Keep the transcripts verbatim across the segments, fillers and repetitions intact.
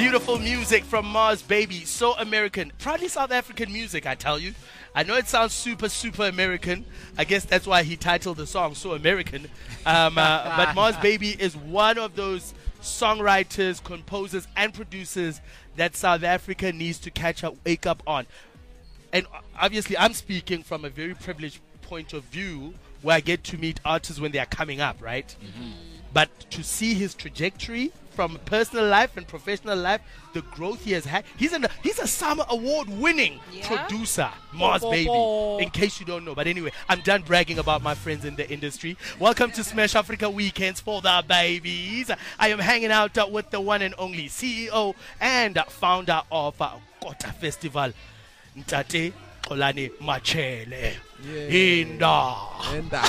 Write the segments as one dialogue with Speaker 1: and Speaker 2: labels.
Speaker 1: Beautiful music from Mars Baby, so American. Proudly South African music, I tell you. I know it sounds super, super American. I guess that's why he titled the song So American. Um, uh, but Mars Baby is one of those songwriters, composers, and producers that South Africa needs to catch up, wake up on. And obviously, I'm speaking from a very privileged point of view where I get to meet artists when they are coming up, right? Mm-hmm. But to see his trajectory from personal life and professional life, the growth he has had. He's an he's a Summer Award winning yeah? producer, Mars oh, Baby, oh, oh. in case you don't know. But anyway, I'm done bragging about my friends in the industry. Welcome to Smash Africa Weekends for the Babies. I am hanging out uh, with the one and only C E O and uh, founder of uh, Kota Festival, Ntate Xolani Machele. Yeah. Inda. Inda.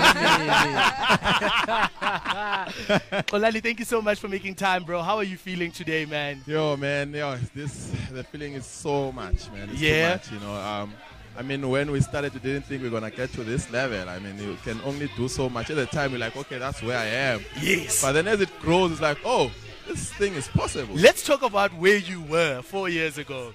Speaker 1: Xolani, thank you so much for making time, bro. How are you feeling today, man?
Speaker 2: Yo, man, yo, this the feeling is so much, man. It's
Speaker 1: yeah.
Speaker 2: too much, you know. Um, I mean, when we started, we didn't think we we're gonna get to this level. I mean, you can only do so much. At the time, we're like, okay, that's where I am.
Speaker 1: Yes.
Speaker 2: But then as it grows, it's like, oh, this thing is possible.
Speaker 1: Let's talk about where you were four years ago.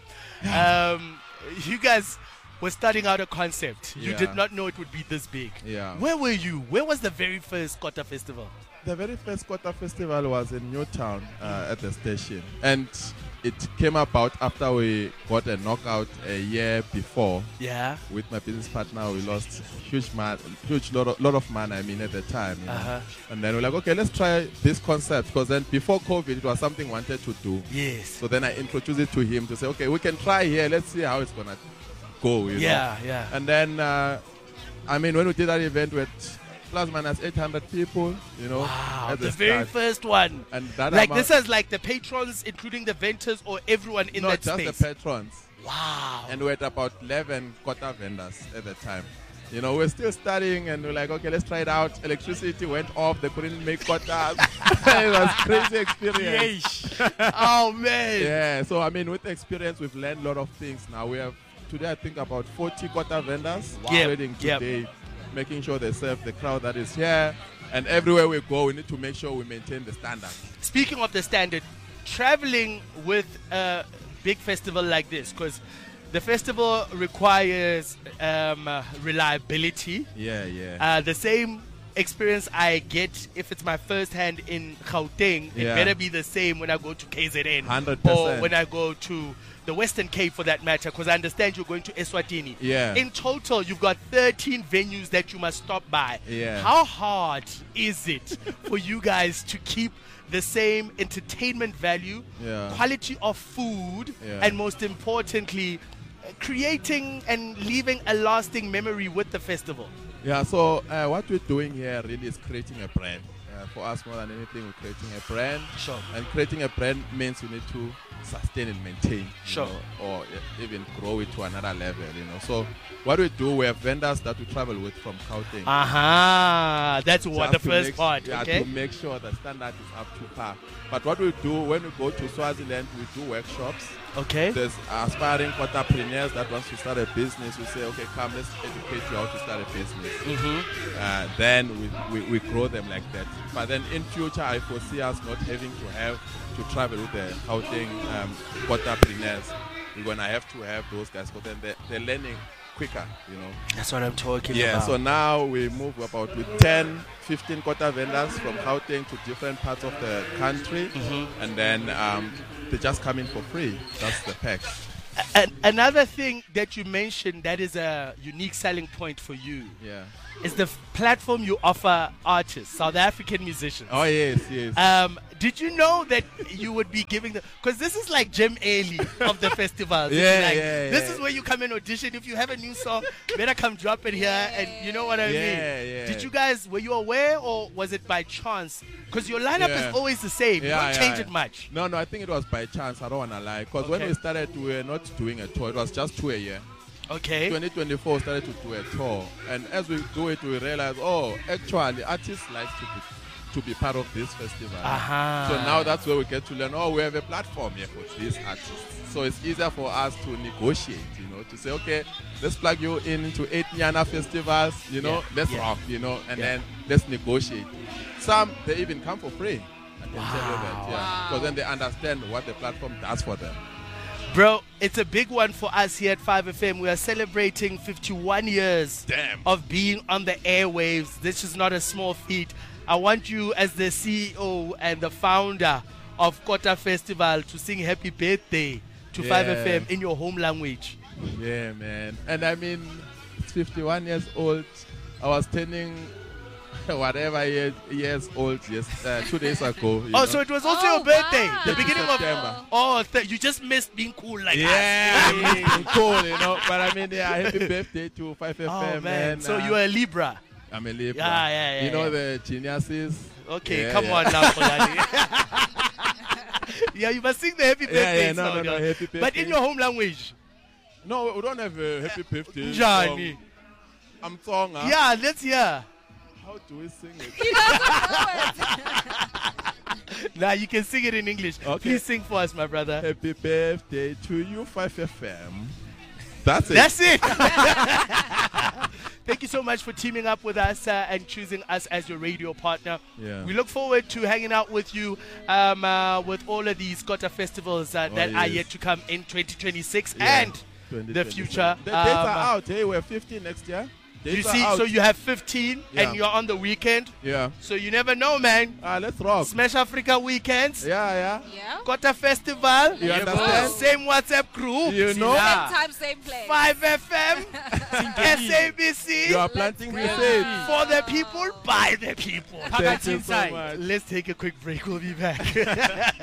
Speaker 1: um, you guys were starting out a concept. You
Speaker 2: yeah.
Speaker 1: did not know it would be this big.
Speaker 2: Yeah.
Speaker 1: Where were you? Where was the very first Kota Festival?
Speaker 2: The very first Kota Festival was in Newtown uh, at the station. And it came about after we got a knockout a year before.
Speaker 1: Yeah.
Speaker 2: With my business partner, we lost huge man, huge lot of, lot of money, I mean, at the time. You know? uh-huh. And then we're like, okay, let's try this concept. Because then before COVID, it was something we wanted to do.
Speaker 1: Yes.
Speaker 2: So then I introduced it to him to say, okay, we can try here. Let's see how it's going to go, you
Speaker 1: yeah,
Speaker 2: know?
Speaker 1: Yeah,
Speaker 2: And then, uh, I mean, when we did that event with plus minus eight hundred people, you know.
Speaker 1: Wow,
Speaker 2: at
Speaker 1: the,
Speaker 2: the
Speaker 1: very
Speaker 2: start.
Speaker 1: first one.
Speaker 2: And that
Speaker 1: like
Speaker 2: amount,
Speaker 1: this is like the patrons, including the vendors or everyone in
Speaker 2: not
Speaker 1: that
Speaker 2: just
Speaker 1: space?
Speaker 2: the patrons.
Speaker 1: Wow.
Speaker 2: And we had about eleven Kota vendors at the time. You know, we're still studying and we're like, okay, let's try it out. Electricity went off. They couldn't make Kotas. It was crazy experience.
Speaker 1: Oh, man.
Speaker 2: Yeah. So, I mean, with the experience, we've learned a lot of things. Now we have, today, I think about forty Kota vendors
Speaker 1: wow. yep.
Speaker 2: trading today,
Speaker 1: yep.
Speaker 2: making sure they serve the crowd that is here. And everywhere we go, we need to make sure we maintain the standard.
Speaker 1: Speaking of the standard, traveling with a big festival like this, because the festival requires um, uh, reliability.
Speaker 2: Yeah, yeah.
Speaker 1: Uh, the same experience I get if it's my first hand in Gauteng,
Speaker 2: yeah.
Speaker 1: it better be the same when I go to K Z N.
Speaker 2: one hundred percent.
Speaker 1: Or when I go to the Western Cape for that matter, because I understand you're going to Eswatini.
Speaker 2: Yeah.
Speaker 1: In total, you've got thirteen venues that you must stop by.
Speaker 2: Yeah.
Speaker 1: How hard is it for you guys to keep the same entertainment value,
Speaker 2: yeah.
Speaker 1: quality of food,
Speaker 2: yeah.
Speaker 1: and most importantly, creating and leaving a lasting memory with the festival?
Speaker 2: Yeah, so uh, what we're doing here really is creating a brand. Uh, for us, more than anything, we're creating a brand.
Speaker 1: Sure.
Speaker 2: And creating a brand means you need to sustain and maintain,
Speaker 1: sure.
Speaker 2: you know, or even grow it to another level, you know. So what we do, we have vendors that we travel with from Gauteng.
Speaker 1: Aha, uh-huh. That's what the first
Speaker 2: make,
Speaker 1: part.
Speaker 2: Yeah,
Speaker 1: okay.
Speaker 2: to make sure the standard is up to par. But what we do when we go to Swaziland, we do workshops.
Speaker 1: Okay.
Speaker 2: There's aspiring entrepreneurs that wants to start a business. We say, okay, come, let's educate you how to start a business.
Speaker 1: Mm-hmm.
Speaker 2: Uh, then we, we, we grow them like that. But then in future, I foresee us not having to have to travel with the Gauteng um, entrepreneurs. We're going to have to have those guys, but then they're, they're learning quicker, you know.
Speaker 1: That's what I'm talking
Speaker 2: yeah,
Speaker 1: about.
Speaker 2: Yeah, so now we move about with ten, fifteen Kota vendors from Gauteng to different parts of the country.
Speaker 1: Mm-hmm.
Speaker 2: And then um, they just come in for free. That's the pack.
Speaker 1: And another thing that you mentioned that is a unique selling point for you
Speaker 2: yeah.
Speaker 1: is the f- platform you offer artists, South African musicians.
Speaker 2: Oh, yes, yes.
Speaker 1: Um, did you know that you would be giving them... Because this is like Gem Ailey of the festivals.
Speaker 2: yeah,
Speaker 1: like,
Speaker 2: yeah,
Speaker 1: This
Speaker 2: yeah.
Speaker 1: is where you come and audition. If you have a new song, better come drop it here. And you know what I
Speaker 2: yeah,
Speaker 1: mean?
Speaker 2: Yeah.
Speaker 1: Did you guys... Were you aware or was it by chance? Because your lineup
Speaker 2: yeah.
Speaker 1: is always the same.
Speaker 2: Yeah,
Speaker 1: you don't
Speaker 2: yeah,
Speaker 1: change
Speaker 2: yeah.
Speaker 1: it much.
Speaker 2: No, no, I think it was by chance. I don't want to lie. Because
Speaker 1: Okay.
Speaker 2: when we started, we were not doing a tour. It was just two a year.
Speaker 1: Okay.
Speaker 2: twenty twenty-four started to do a tour. And as we do it, we realize, oh, actually, artists like to be to be part of this festival.
Speaker 1: Uh-huh.
Speaker 2: So now that's where we get to learn, oh, we have a platform here for these artists. So it's easier for us to negotiate, you know, to say, okay, let's plug you in into eight Nyana festivals, you know,
Speaker 1: Yeah.
Speaker 2: let's
Speaker 1: Yeah.
Speaker 2: rock, you know, and
Speaker 1: Yeah.
Speaker 2: then let's negotiate. Some, they even come for free. I can tell you that, yeah. Because then they understand what the platform does for them.
Speaker 1: Bro, it's a big one for us here at five F M. We are celebrating fifty-one years
Speaker 2: Damn.
Speaker 1: of being on the airwaves. This is not a small feat. I want you, as the C E O and the founder of Kota Festival, to sing happy birthday to
Speaker 2: Yeah.
Speaker 1: five F M in your home language.
Speaker 2: Yeah, man. And I mean, it's fifty-one years old. I was turning whatever years, years old yes, uh, two days ago. you
Speaker 1: Oh,
Speaker 2: know.
Speaker 1: so it was also
Speaker 3: Oh,
Speaker 1: your birthday,
Speaker 3: wow.
Speaker 1: the beginning of
Speaker 2: September.
Speaker 1: Oh, th- you just missed being cool like
Speaker 2: Yeah,
Speaker 1: us.
Speaker 2: cool, you know. But I mean, yeah, happy birthday to five F M,
Speaker 1: Oh man,
Speaker 2: man.
Speaker 1: so
Speaker 2: Uh,
Speaker 1: you are a Libra.
Speaker 2: I'm a Libra.
Speaker 1: Yeah, yeah, yeah,
Speaker 2: You know
Speaker 1: yeah.
Speaker 2: the geniuses?
Speaker 1: Okay,
Speaker 2: Yeah,
Speaker 1: come
Speaker 2: yeah.
Speaker 1: on now, Polani. Yeah, you must sing the happy birthday
Speaker 2: Yeah, yeah, no,
Speaker 1: song.
Speaker 2: no, no, happy
Speaker 1: But
Speaker 2: birthday.
Speaker 1: in your home language.
Speaker 2: No, we don't have a happy birthday.
Speaker 1: Njani.
Speaker 2: song. I'm song. Huh?
Speaker 1: Yeah, let's hear.
Speaker 2: How do we sing it?
Speaker 3: He doesn't know it.
Speaker 1: Now you can sing it in English.
Speaker 2: Okay.
Speaker 1: Please sing for us, my brother.
Speaker 2: Happy birthday to you, five F M. That's it.
Speaker 1: That's it. Thank you so much for teaming up with us uh, and choosing us as your radio partner.
Speaker 2: Yeah.
Speaker 1: We look forward to hanging out with you um, uh, with all of these Kota festivals uh,
Speaker 2: Oh,
Speaker 1: that are
Speaker 2: yes.
Speaker 1: yet to come in twenty twenty-six
Speaker 2: Yeah.
Speaker 1: and
Speaker 2: twenty
Speaker 1: the
Speaker 2: twenty-seven.
Speaker 1: future.
Speaker 2: The dates
Speaker 1: Um,
Speaker 2: are out. Hey, we're fifteen next year. Dates
Speaker 1: You
Speaker 2: are
Speaker 1: see,
Speaker 2: out.
Speaker 1: so you have fifteen
Speaker 2: Yeah.
Speaker 1: and you're on the weekend.
Speaker 2: Yeah.
Speaker 1: So you never know, man.
Speaker 2: Ah, let's rock.
Speaker 1: Smash Africa weekends,
Speaker 2: Yeah, yeah.
Speaker 3: Yeah.
Speaker 1: Kota Festival,
Speaker 2: You
Speaker 3: Let's
Speaker 2: understand?
Speaker 3: go.
Speaker 1: same WhatsApp group,
Speaker 2: You know,
Speaker 1: Yeah.
Speaker 3: Same time, same place.
Speaker 1: five F M, S A B C,
Speaker 2: you are
Speaker 3: Let's
Speaker 2: planting
Speaker 3: go.
Speaker 2: crusade.
Speaker 1: for the people, by the people.
Speaker 2: Thank you so much.
Speaker 1: Let's take a quick break. We'll be back.